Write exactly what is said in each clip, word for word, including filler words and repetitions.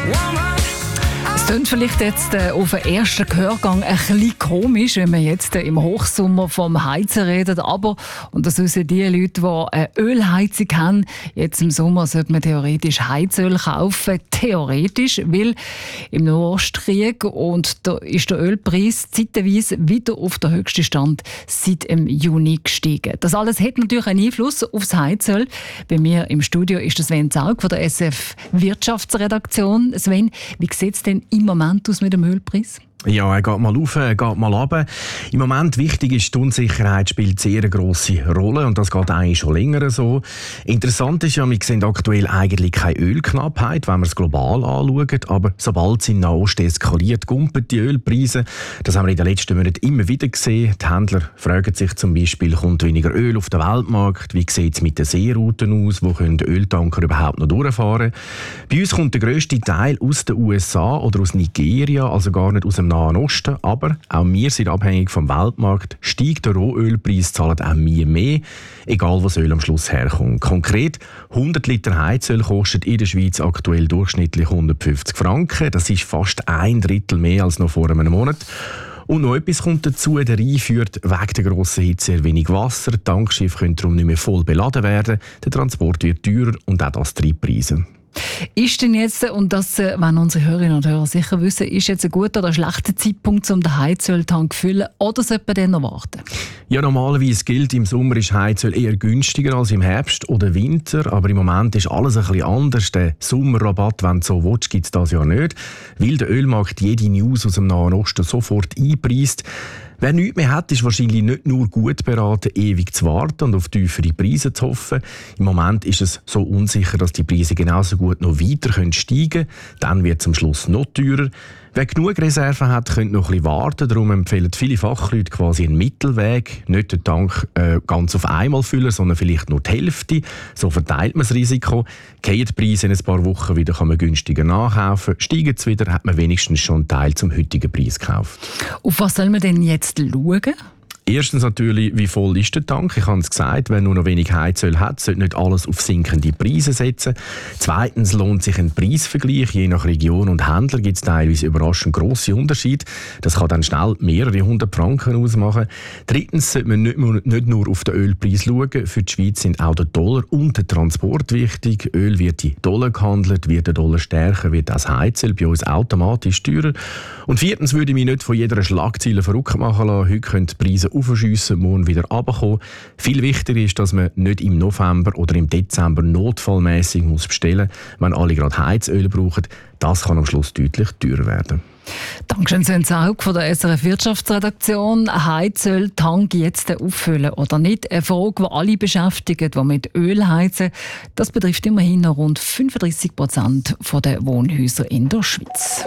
Es klingt vielleicht jetzt äh, auf den ersten Gehörgang ein bisschen komisch, wenn man jetzt äh, im Hochsommer vom Heizen redet, aber, und das wissen die Leute, die eine Ölheizung haben, jetzt im Sommer sollte man theoretisch Heizöl kaufen, theoretisch, weil im Nahostkrieg und da ist der Ölpreis zeitweise wieder auf den höchsten Stand seit im Juni gestiegen. Das alles hat natürlich einen Einfluss aufs Heizöl. Bei mir im Studio ist der Sven Zaug von der S F Wirtschaftsredaktion. Sven, wie sieht es denn im Moment aus mit dem Ölpreis? Ja, er geht mal rauf, er geht mal runter. Im Moment wichtig ist, die Unsicherheit spielt sehr eine grosse Rolle und das geht eigentlich schon länger so. Interessant ist ja, wir sehen aktuell eigentlich keine Ölknappheit, wenn wir es global anschauen, aber sobald es in Nahost eskaliert, gumpen die Ölpreise. Das haben wir in den letzten Monaten immer wieder gesehen. Die Händler fragen sich zum Beispiel, kommt weniger Öl auf den Weltmarkt? Wie sieht es mit den Seerouten aus? Wo können Öltanker überhaupt noch durchfahren? Bei uns kommt der grösste Teil aus den U S A oder aus Nigeria, also gar nicht aus dem Nahen Osten, aber auch wir sind abhängig vom Weltmarkt. Steigt der Rohölpreis, zahlen auch wir mehr, egal wo das Öl am Schluss herkommt. Konkret, hundert Liter Heizöl kostet in der Schweiz aktuell durchschnittlich hundertfünfzig Franken. Das ist fast ein Drittel mehr als noch vor einem Monat. Und noch etwas kommt dazu, der Rhein führt wegen der grossen Hitze sehr wenig Wasser. Die Tankschiffe können darum nicht mehr voll beladen werden. Der Transport wird teurer und auch das treibt Preise. Ist denn jetzt, und das wenn unsere Hörerinnen und Hörer sicher wissen, ist jetzt ein guter oder ein schlechter Zeitpunkt, um den Heizöltank zu füllen, oder sollte man den noch warten? Ja, normalerweise gilt, im Sommer ist Heizöl eher günstiger als im Herbst oder Winter, aber im Moment ist alles ein bisschen anders. Den Sommerrabatt, wenn du so willst, gibt es das ja nicht, weil der Ölmarkt jede News aus dem Nahen Osten sofort einpreist. Wer nichts mehr hat, ist wahrscheinlich nicht nur gut beraten, ewig zu warten und auf tiefere Preise zu hoffen. Im Moment ist es so unsicher, dass die Preise genauso gut noch weiter steigen können. Dann wird es am Schluss noch teurer. Wer genug Reserven hat, könnte noch ein bisschen warten. Darum empfehlen viele Fachleute quasi einen Mittelweg. Nicht den Tank äh, ganz auf einmal füllen, sondern vielleicht nur die Hälfte. So verteilt man das Risiko. Gehen die Preise in ein paar Wochen wieder, kann man günstiger nachkaufen. Steigen sie wieder, hat man wenigstens schon einen Teil zum heutigen Preis gekauft. Auf was soll man denn jetzt schauen? Erstens natürlich, wie voll ist der Tank? Ich habe es gesagt, wer nur noch wenig Heizöl hat, sollte nicht alles auf sinkende Preise setzen. Zweitens lohnt sich ein Preisvergleich. Je nach Region und Händler gibt es teilweise überraschend grosse Unterschiede. Das kann dann schnell mehrere hundert Franken ausmachen. Drittens sollte man nicht nur, nicht nur auf den Ölpreis schauen. Für die Schweiz sind auch der Dollar und der Transport wichtig. Öl wird in Dollar gehandelt, wird der Dollar stärker, wird das Heizöl bei uns automatisch teurer. Und viertens würde ich mich nicht von jeder Schlagzeile verrückt machen lassen. Heute können die Preise aufschiessen, morgen wieder runterkommen. Viel wichtiger ist, dass man nicht im November oder im Dezember notfallmäßig muss bestellen muss, wenn alle gerade Heizöl brauchen. Das kann am Schluss deutlich teurer werden. Dankeschön, Sven Zaug von der S R F Wirtschaftsredaktion. Heizöltank jetzt auffüllen oder nicht? Eine Frage, die alle beschäftigt, die mit Öl heizen. Das betrifft immerhin noch rund fünfunddreissig Prozent der Wohnhäuser in der Schweiz.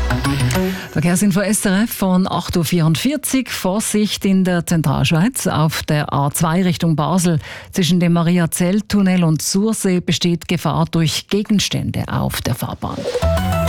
Verkehrsinfo S R F von acht Uhr vierundvierzig. Vorsicht in der Zentralschweiz. Auf der A zwei Richtung Basel zwischen dem Mariazell-Tunnel und Sursee besteht Gefahr durch Gegenstände auf der Fahrbahn.